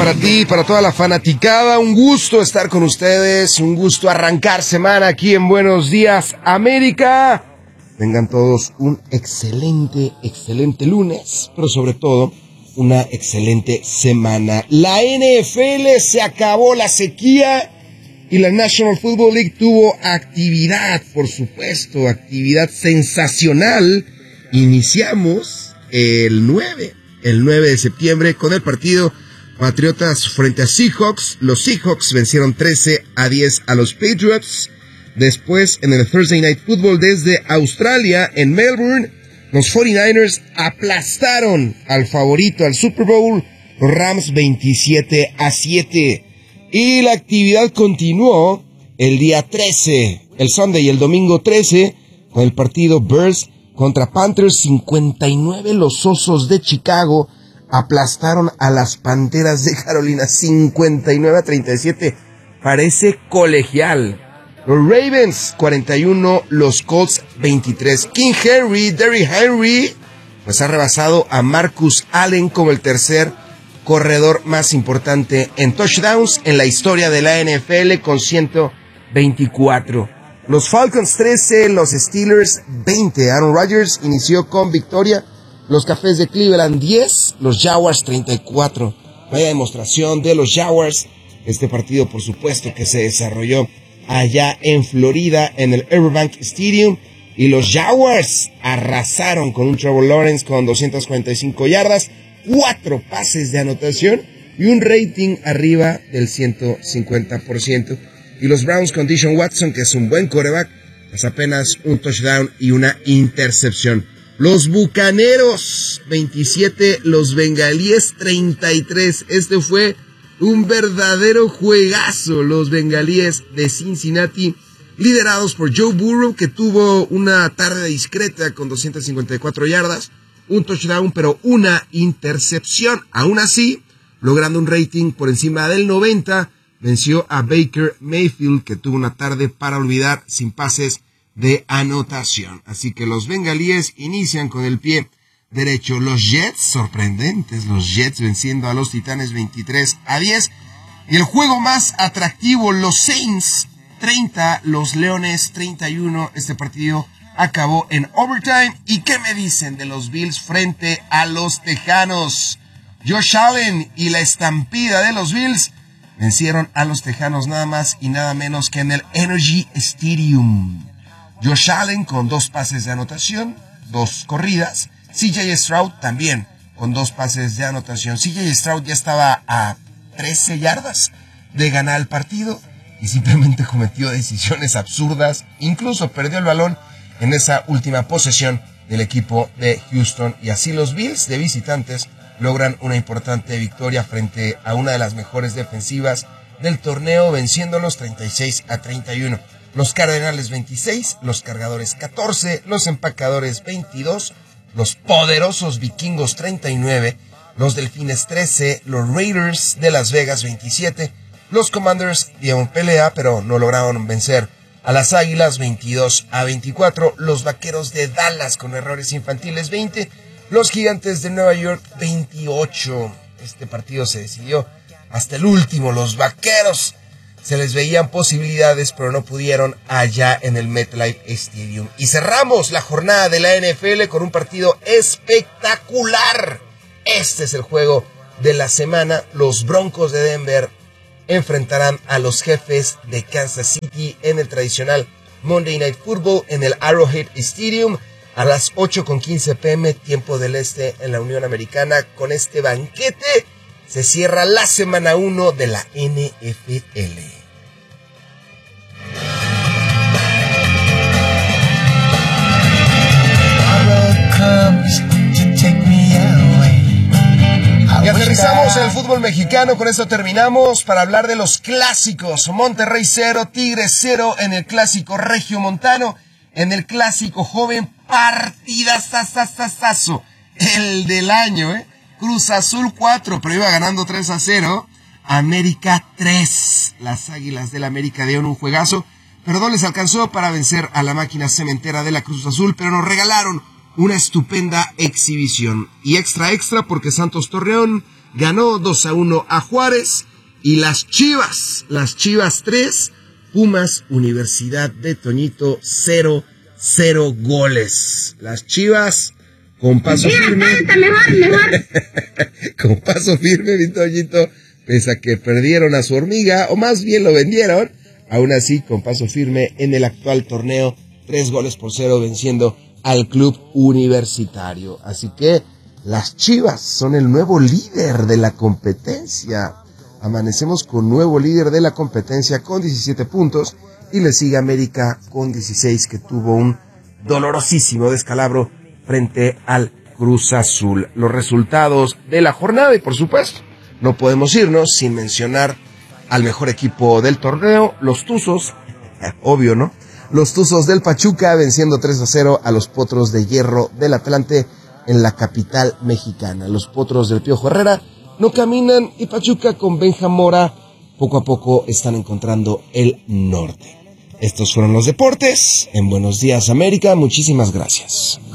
para ti, para toda la fanaticada. Un gusto estar con ustedes, un gusto arrancar semana aquí en Buenos Días América. Tengan todos un excelente lunes, pero sobre todo una excelente semana. La NFL se acabó la sequía y la National Football League tuvo actividad, por supuesto, actividad sensacional. Iniciamos el 9 de septiembre con el partido Patriotas frente a Seahawks. Los Seahawks vencieron 13-10 a los Patriots. Después, en el Thursday Night Football desde Australia, en Melbourne, los 49ers aplastaron al favorito al Super Bowl, los Rams 27-7. Y la actividad continuó el día 13, el Sunday y el domingo 13, con el partido Bears contra Panthers. 59 los Osos de Chicago aplastaron a las Panteras de Carolina 59-37. Parece colegial. Los Ravens 41, los Colts 23. Derrick Henry, pues ha rebasado a Marcus Allen como el tercer corredor más importante en touchdowns en la historia de la NFL con 124. Los Falcons 13, los Steelers 20. Aaron Rodgers inició con victoria. Los Cafés de Cleveland 10, los Jaguars 34. Vaya demostración de los Jaguars. Este partido, por supuesto, que se desarrolló allá en Florida, en el Everbank Stadium. Y los Jaguars arrasaron con un Trevor Lawrence con 245 yardas, 4 pases de anotación y un rating arriba del 150%. Y los Browns con Deshaun Watson, que es un buen quarterback, pues apenas un touchdown y una intercepción. Los Bucaneros 27, los Bengalíes 33. Este fue un verdadero juegazo. Los Bengalíes de Cincinnati, liderados por Joe Burrow, que tuvo una tarde discreta con 254 yardas, un touchdown, pero una intercepción. Aún así, logrando un rating por encima del 90, venció a Baker Mayfield, que tuvo una tarde para olvidar sin pases de anotación. Así que los Bengalíes inician con el pie derecho. Los Jets, sorprendentes, los Jets venciendo a los Titanes 23-10. Y el juego más atractivo, los Saints 30, los Leones 31. Este partido acabó en overtime. ¿Y qué me dicen de los Bills frente a los Tejanos? Josh Allen y la estampida de los Bills vencieron a los Tejanos nada más y nada menos que en el Energy Stadium. Josh Allen con 2 pases de anotación, 2 corridas. CJ Stroud también con 2 pases de anotación. CJ Stroud ya estaba a 13 yardas de ganar el partido y simplemente cometió decisiones absurdas. Incluso perdió el balón en esa última posesión del equipo de Houston. Y así los Bills de visitantes logran una importante victoria frente a una de las mejores defensivas del torneo, venciéndolos 36-31. Los Cardenales 26, los Cargadores 14, los Empacadores 22, los poderosos Vikingos 39, los Delfines 13, los Raiders de Las Vegas 27, los Commanders dieron pelea pero no lograron vencer a las Águilas 22-24, los Vaqueros de Dallas con errores infantiles 20, los Gigantes de Nueva York 28. Este partido se decidió hasta el último. Los Vaqueros se les veían posibilidades, pero no pudieron allá en el MetLife Stadium. Y cerramos la jornada de la NFL con un partido espectacular. Este es el juego de la semana. Los Broncos de Denver enfrentarán a los Jefes de Kansas City en el tradicional Monday Night Football en el Arrowhead Stadium a las 8:15 p.m. tiempo del este en la Unión Americana. Con este banquete se cierra la semana 1 de la NFL. Y aterrizamos en el fútbol mexicano. Con esto terminamos para hablar de los clásicos. Monterrey 0, Tigres 0 en el clásico regiomontano. En el clásico joven, partidazazazazo. El del año, Cruz Azul 4, pero iba ganando 3-0. América 3. Las Águilas del América dieron un juegazo, pero no les alcanzó para vencer a la máquina cementera de la Cruz Azul, pero nos regalaron una estupenda exhibición. Y extra porque Santos Torreón ganó 2-1 a Juárez. Y las Chivas 3, Pumas Universidad de Toñito 0 goles. Las Chivas con paso firme. Mejor. Con paso firme, mi Toñito, pese a que perdieron a su hormiga, o más bien lo vendieron, aún así con paso firme en el actual torneo, 3-0 venciendo al club universitario. Así que las Chivas son el nuevo líder de la competencia. Amanecemos con nuevo líder de la competencia con 17 puntos y le sigue América con 16, que tuvo un dolorosísimo descalabro frente al Cruz Azul. Los resultados de la jornada, y por supuesto no podemos irnos sin mencionar al mejor equipo del torneo, los Tuzos, obvio, ¿no? Los Tuzos del Pachuca venciendo 3-0 a los Potros de Hierro del Atlante en la capital mexicana. Los Potros del Piojo Herrera no caminan y Pachuca con Benja Mora poco a poco están encontrando el norte. Estos fueron los deportes en Buenos Días América. Muchísimas gracias.